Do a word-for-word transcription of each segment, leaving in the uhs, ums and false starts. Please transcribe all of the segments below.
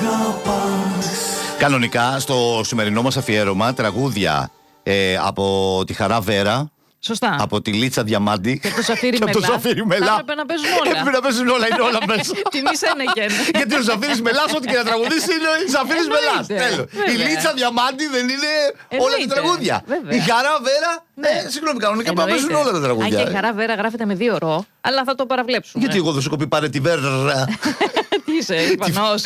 Κανονικά στο σημερινό μας αφιέρωμα τραγούδια ε, από τη Χαρά Βέρα. Σωστά. Από τη Λίτσα Διαμάντη. Και από το Ζαφύρι Μελά. Και από το Ζαφύρι Μελά. Έπρεπε να παίζουν όλα. Έπρεπε να παίζουν όλα, είναι όλα μέσα. Τιμήσανε και ένα. Γιατί ο Ζαφύρις Μελάς, ό,τι και να τραγουδήσει, είναι ο Ζαφύρις Μελάς. Τέλος. Η Λίτσα Διαμάντη δεν είναι όλα τα τραγούδια. Η Χαρά Βέρα. Ναι, συγγνώμη, κανονικά πρέπει να παίζουν όλα τα τραγούδια. Αν και η Χαρά Βέρα γράφεται με δύο ρο, αλλά θα το παραβλέψουμε. Γιατί εγώ δεν σου κοπεί πάρε τη Βέρα. Τι είσαι, Ισπανός.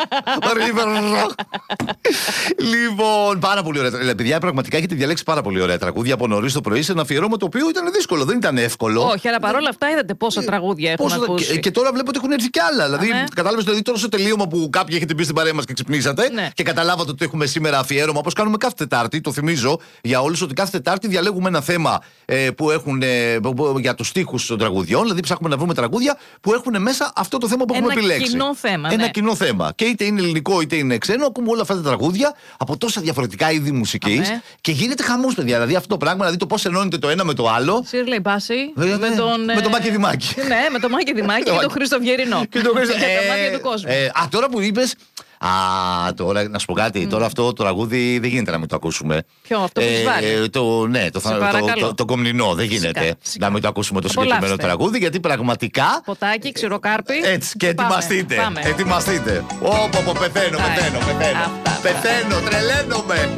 Λοιπόν, πάρα πολύ ωραία. Παιδιά, πραγματικά έχετε διαλέξει πάρα πολύ ωραία τραγούδια από νωρίς το πρωί σε ένα αφιερώμα το οποίο ήταν δύσκολο, δεν ήταν εύκολο. Όχι, αλλά παρόλα αυτά είδατε πόσα τραγούδια έχουν ακούσει. Και, και τώρα βλέπω ότι έχουν έρθει κι άλλα. Δηλαδή, ναι. Κατάλαβες δηλαδή τώρα στο τελείωμα που κάποιοι έχετε μπει στην παρέα μας και ξυπνήσατε, ναι. Και καταλάβατε ότι έχουμε σήμερα αφιέρωμα, όπως κάνουμε κάθε Τετάρτη. Το θυμίζω για όλους ότι κάθε Τετάρτη διαλέγουμε ένα θέμα ε, που έχουν ε, για τους στίχους των τραγουδιών. Δηλαδή, ψάχνουμε να βρούμε τραγούδια που έχουν μέσα αυτό το θέμα που ένα έχουμε επιλέξει. Κοινό θέμα, ένα ναι. κοινό θέμα. Και είτε είναι ελληνικό είτε είναι ξένο, ακούμε όλα αυτά τα τραγούδια από τόσα διαφορετικά είδη μουσικής. Και γίνεται χαμός, παιδιά. Δηλαδή, αυτό το πράγμα, δηλαδή το πώς ενώνεται το ένα με το άλλο. Σίρλεϊ Μπάση. Με τον, με τον Μάκη Δημάκη. Ναι, με τον Μάκη Δημάκη και τον Χρήστο Βιερινό. Και τον Χρήστο Βιερινό. του κόσμου. Ε, α, τώρα που είπες. Α, τώρα να σου πω κάτι. Mm. Τώρα αυτό το τραγούδι δεν γίνεται να μην το ακούσουμε. Ποιο, αυτό που ε, βάλει. Το, ναι, το, το, το, το, το κομνηνό. Δεν γίνεται φυσικά, φυσικά. Να μην το ακούσουμε το συγκεκριμένο τραγούδι, γιατί πραγματικά. Ποτάκι, ξηροκάρπι. Έτσι, και πάμε, ετοιμαστείτε. Πάμε. Ετοιμαστείτε. Όπο, πω, πεθαίνω, πεθαίνω, πεθαίνω. Πεθαίνω, τρελαίνομαι.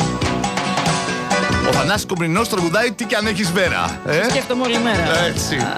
Ο Θανάσης Κομνηνός τραγουδάει τι κι αν έχεις βέρα. Ε? Σκέφτομαι όλη μέρα. Έτσι.